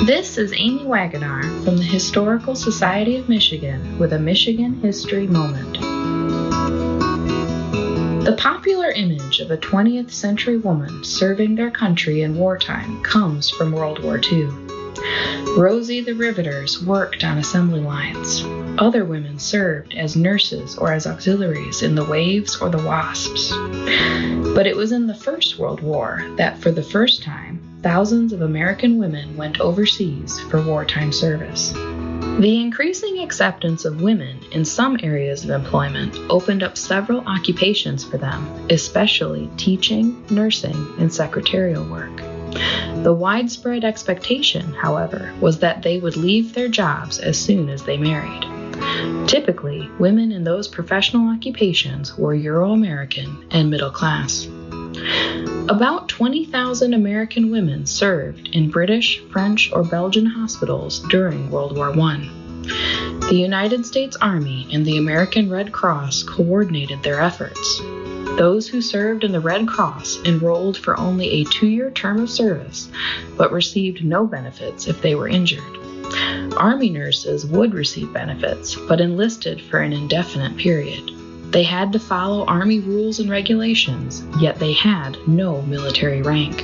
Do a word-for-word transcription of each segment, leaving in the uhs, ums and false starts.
This is Amy Wagonar from the Historical Society of Michigan with a Michigan History Moment. The popular image of a twentieth century woman serving their country in wartime comes from World War Two. Rosie the Riveters worked on assembly lines. Other women served as nurses or as auxiliaries in the Waves or the Wasps. But it was in the First World War that, for the first time, thousands of American women went overseas for wartime service. The increasing acceptance of women in some areas of employment opened up several occupations for them, especially teaching, nursing, and secretarial work. The widespread expectation, however, was that they would leave their jobs as soon as they married. Typically, women in those professional occupations were Euro-American and middle class. About twenty thousand American women served in British, French, or Belgian hospitals during World War One. The United States Army and the American Red Cross coordinated their efforts. Those who served in the Red Cross enrolled for only a two-year term of service, but received no benefits if they were injured. Army nurses would receive benefits, but enlisted for an indefinite period. They had to follow Army rules and regulations, yet they had no military rank.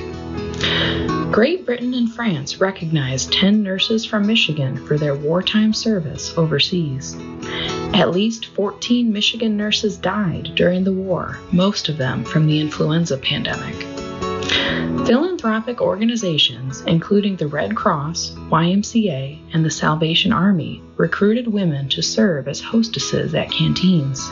Great Britain and France recognized ten nurses from Michigan for their wartime service overseas. At least fourteen Michigan nurses died during the war, most of them from the influenza pandemic. Philanthropic organizations, including the Red Cross, Y M C A, and the Salvation Army, recruited women to serve as hostesses at canteens.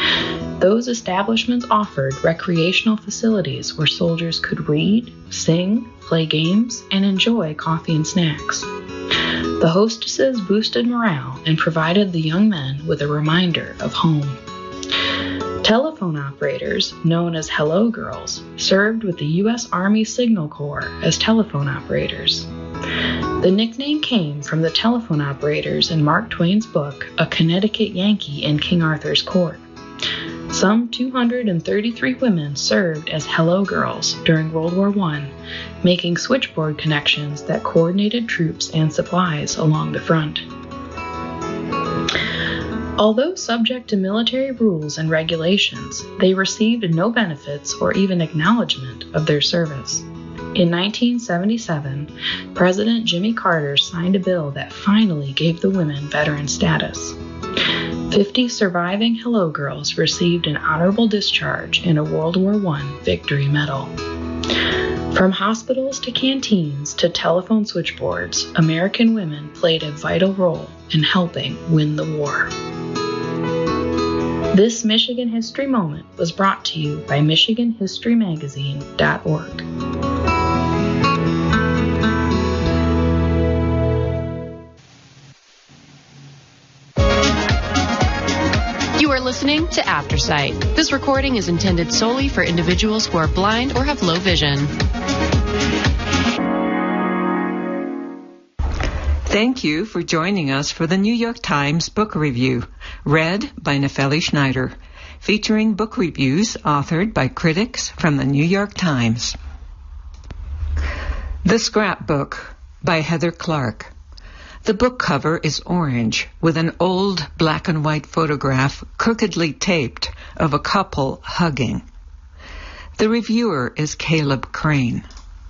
Those establishments offered recreational facilities where soldiers could read, sing, play games, and enjoy coffee and snacks. The hostesses boosted morale and provided the young men with a reminder of home. Telephone operators, known as Hello Girls, served with the U S Army Signal Corps as telephone operators. The nickname came from the telephone operators in Mark Twain's book, A Connecticut Yankee in King Arthur's Court. Some two hundred thirty-three women served as Hello Girls during World War One, making switchboard connections that coordinated troops and supplies along the front. Although subject to military rules and regulations, they received no benefits or even acknowledgement of their service. In nineteen seventy-seven, President Jimmy Carter signed a bill that finally gave the women veteran status. Fifty surviving Hello Girls received an honorable discharge and a World War One Victory Medal. From hospitals to canteens to telephone switchboards, American women played a vital role in helping win the war. This Michigan History Moment was brought to you by Michigan History Magazine dot org. You are listening to Aftersight. This recording is intended solely for individuals who are blind or have low vision. Thank you for joining us for the New York Times Book Review, read by Nefeli Schneider, featuring book reviews authored by critics from the New York Times. The Scrapbook by Heather Clark. The book cover is orange, with an old black and white photograph crookedly taped of a couple hugging. The reviewer is Caleb Crane.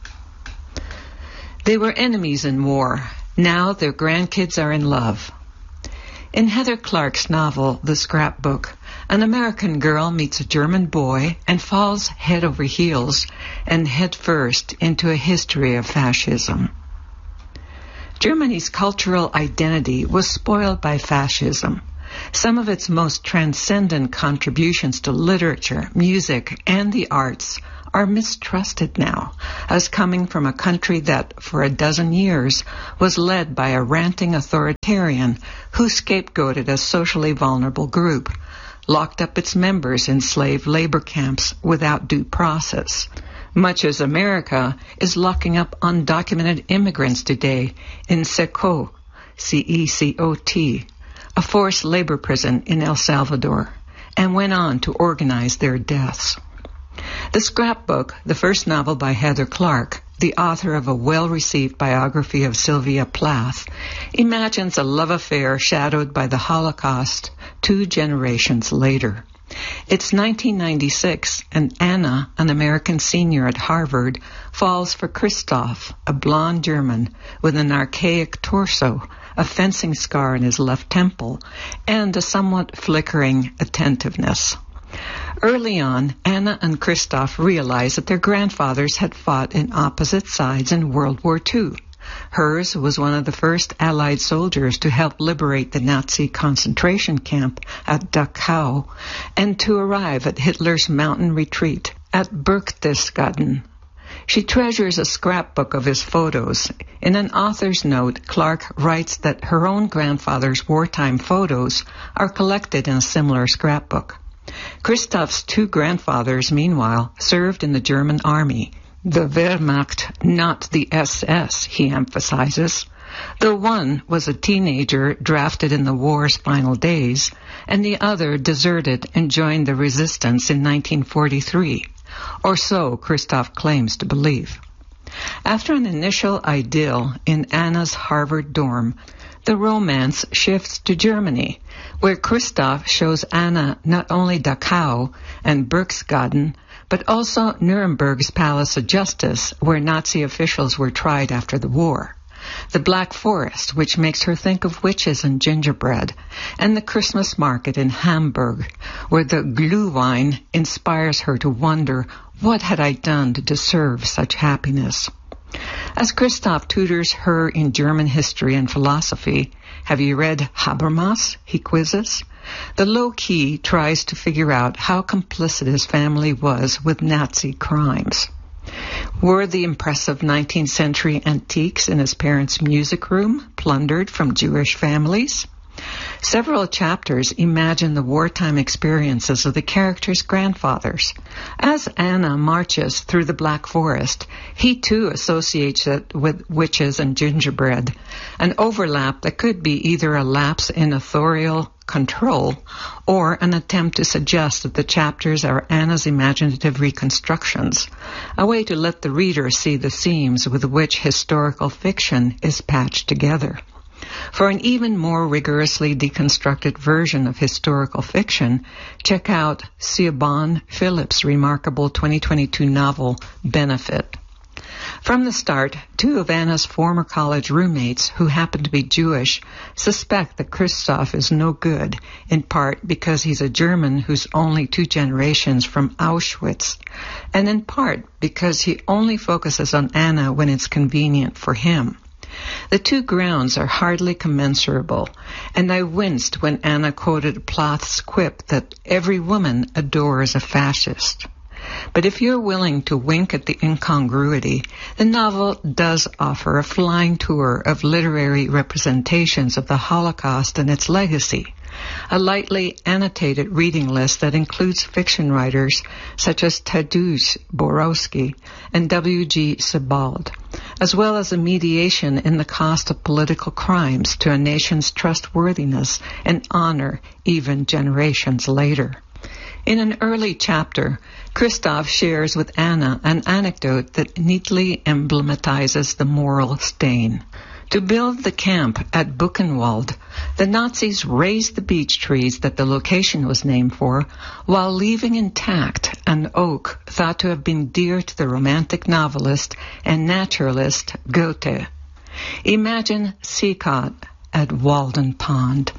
They were enemies in war. Now their grandkids are in love. In Heather Clark's novel, The Scrapbook, an American girl meets a German boy and falls head over heels and head first into a history of fascism. Germany's cultural identity was spoiled by fascism. Some of its most transcendent contributions to literature, music, and the arts are mistrusted now, as coming from a country that, for a dozen years, was led by a ranting authoritarian who scapegoated a socially vulnerable group, locked up its members in slave labor camps without due process, much as America is locking up undocumented immigrants today in Secot, C E C O T, a forced labor prison in El Salvador, and went on to organize their deaths. The Scrapbook, the first novel by Heather Clark, the author of a well-received biography of Sylvia Plath, imagines a love affair shadowed by the Holocaust two generations later. It's nineteen ninety-six, and Anna, an American senior at Harvard, falls for Christoph, a blonde German with an archaic torso, a fencing scar in his left temple, and a somewhat flickering attentiveness. Early on, Anna and Christoph realize that their grandfathers had fought in opposite sides in World War Two. Hers was one of the first Allied soldiers to help liberate the Nazi concentration camp at Dachau and to arrive at Hitler's mountain retreat at Berchtesgaden. She treasures a scrapbook of his photos. In an author's note, Clark writes that her own grandfather's wartime photos are collected in a similar scrapbook. Christoph's two grandfathers, meanwhile, served in the German army. The Wehrmacht, not the S S, he emphasizes. The one was a teenager drafted in the war's final days, and the other deserted and joined the resistance in nineteen forty-three. Or so Christoph claims to believe. After an initial idyll in Anna's Harvard dorm, the romance shifts to Germany, where Christoph shows Anna not only Dachau and Berchtesgaden, but also Nuremberg's Palace of Justice, where Nazi officials were tried after the war, the Black Forest, which makes her think of witches and gingerbread, and the Christmas market in Hamburg, where the Glühwein inspires her to wonder, what had I done to deserve such happiness? As Christoph tutors her in German history and philosophy, have you read Habermas? He quizzes. The low-key tries to figure out how complicit his family was with Nazi crimes. Were the impressive nineteenth century antiques in his parents' music room plundered from Jewish families? Several chapters imagine the wartime experiences of the characters' grandfathers. As Anna marches through the Black Forest, he too associates it with witches and gingerbread, an overlap that could be either a lapse in authorial control or an attempt to suggest that the chapters are Anna's imaginative reconstructions, a way to let the reader see the seams with which historical fiction is patched together. For an even more rigorously deconstructed version of historical fiction, check out Siobhan Phillips' remarkable twenty twenty-two novel, Benefit. From the start, two of Anna's former college roommates, who happen to be Jewish, suspect that Christoph is no good, in part because he's a German who's only two generations from Auschwitz, and in part because he only focuses on Anna when it's convenient for him. The two grounds are hardly commensurable, and I winced when Anna quoted Plath's quip that every woman adores a fascist. But if you're willing to wink at the incongruity, the novel does offer a flying tour of literary representations of the Holocaust and its legacy, a lightly annotated reading list that includes fiction writers such as Tadeusz Borowski and W G Sebald, as well as a mediation in the cost of political crimes to a nation's trustworthiness and honor even generations later. In an early chapter, Christoph shares with Anna an anecdote that neatly emblematizes the moral stain. To build the camp at Buchenwald, the Nazis razed the beech trees that the location was named for, while leaving intact an oak thought to have been dear to the romantic novelist and naturalist Goethe. Imagine Seacott at Walden Pond.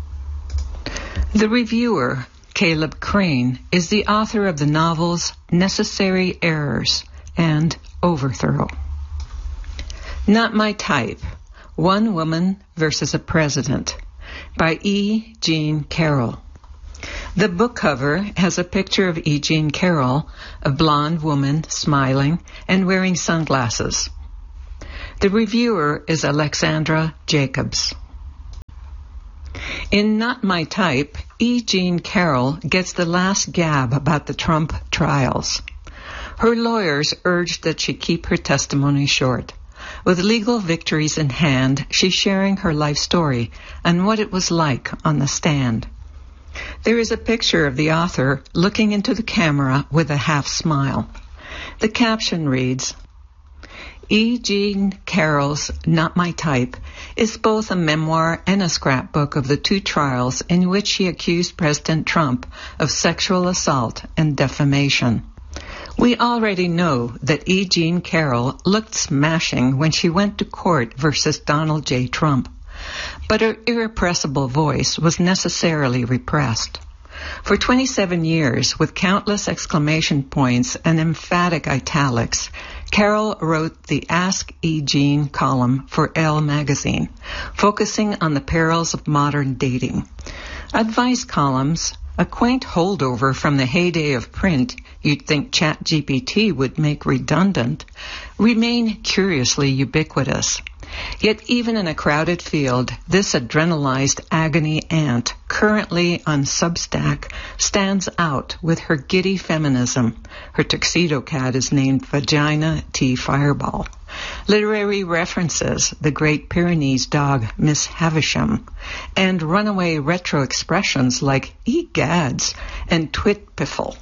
The reviewer, Caleb Crane, is the author of the novels Necessary Errors and Overthrow. Not My Type, One Woman versus a President, by E. Jean Carroll. The book cover has a picture of E. Jean Carroll, a blonde woman smiling and wearing sunglasses. The reviewer is Alexandra Jacobs. In Not My Type, E. Jean Carroll gets the last gab about the Trump trials. Her lawyers urged that she keep her testimony short. With legal victories in hand, she's sharing her life story and what it was like on the stand. There is a picture of the author looking into the camera with a half smile. The caption reads, E. Jean Carroll's Not My Type is both a memoir and a scrapbook of the two trials in which she accused President Trump of sexual assault and defamation. We already know that E. Jean Carroll looked smashing when she went to court versus Donald J. Trump, but her irrepressible voice was necessarily repressed. For twenty-seven years, with countless exclamation points and emphatic italics, Carroll wrote the Ask E. Jean column for Elle magazine, focusing on the perils of modern dating. Advice columns, a quaint holdover from the heyday of print you'd think ChatGPT would make redundant, remain curiously ubiquitous. Yet even in a crowded field, this adrenalized agony aunt, currently on Substack, stands out with her giddy feminism. Her tuxedo cat is named Vagina T. Fireball. Literary references, the Great Pyrenees dog Miss Havisham, and runaway retro expressions like egads and twit piffle.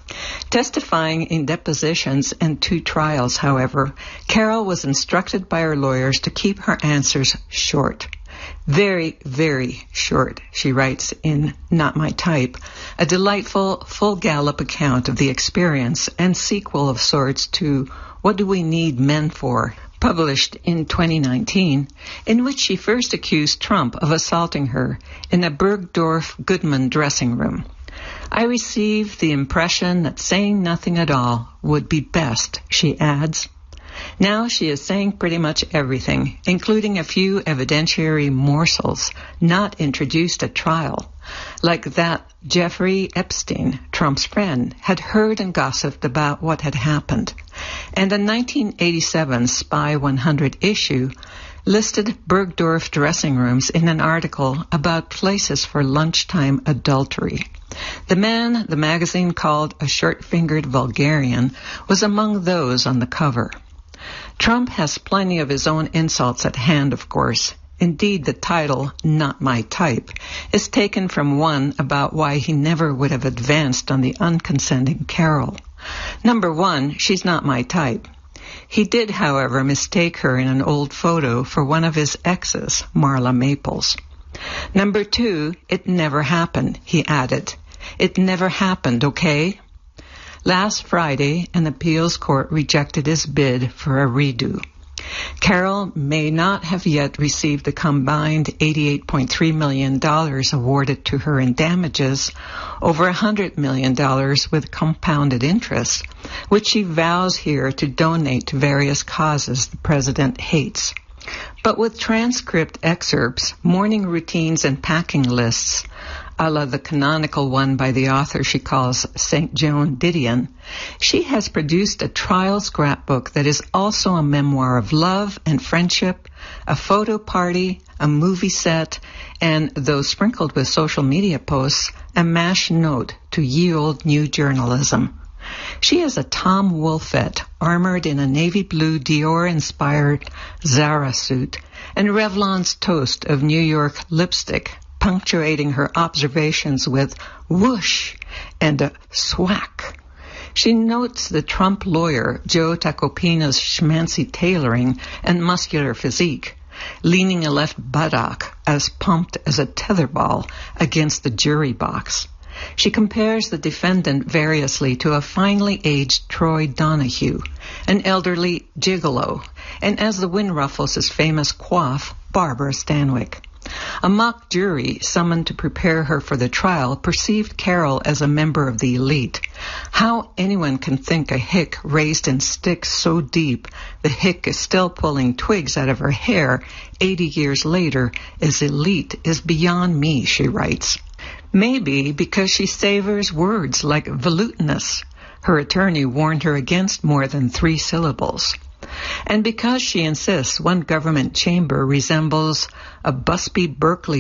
Testifying in depositions and two trials, however, Carroll was instructed by her lawyers to keep her answers short. Very, very short, she writes in Not My Type, a delightful, full gallop account of the experience and sequel of sorts to What Do We Need Men For?, published in twenty nineteen, in which she first accused Trump of assaulting her in a Bergdorf Goodman dressing room. I received the impression that saying nothing at all would be best, she adds. Now she is saying pretty much everything, including a few evidentiary morsels not introduced at trial, like that Jeffrey Epstein, Trump's friend, had heard and gossiped about what had happened, and a nineteen eighty-seven Spy one hundred issue listed Bergdorf dressing rooms in an article about places for lunchtime adultery. The man the magazine called a short-fingered vulgarian was among those on the cover. Trump has plenty of his own insults at hand, of course. Indeed, the title, Not My Type, is taken from one about why he never would have advanced on the unconsenting Carroll. Number one, she's not my type. He did, however, mistake her in an old photo for one of his exes, Marla Maples. Number two, it never happened, he added. It never happened, okay? Last Friday, an appeals court rejected his bid for a redo. Carroll may not have yet received the combined eighty-eight point three million dollars awarded to her in damages, over one hundred million dollars with compounded interest, which she vows here to donate to various causes the president hates. But with transcript excerpts, morning routines, and packing lists, a la the canonical one by the author she calls Saint Joan Didion, she has produced a trial scrapbook that is also a memoir of love and friendship, a photo party, a movie set, and, though sprinkled with social media posts, a mash note to ye olde new journalism. She is a Tom Wolfette, armored in a navy blue Dior-inspired Zara suit, and Revlon's toast of New York lipstick, punctuating her observations with whoosh and a swack. She notes the Trump lawyer Joe Tacopina's schmancy tailoring and muscular physique, leaning a left buttock as pumped as a tetherball against the jury box. She compares the defendant variously to a finely aged Troy Donahue, an elderly gigolo, and as the wind ruffles his famous coif, Barbara Stanwyck. A mock jury summoned to prepare her for the trial perceived Carroll as a member of the elite. How anyone can think a hick raised in sticks so deep the hick is still pulling twigs out of her hair eighty years later is elite is beyond me, she writes. Maybe because she savors words like volutinous. Her attorney warned her against more than three syllables. And because she insists one government chamber resembles a Busby Berkeley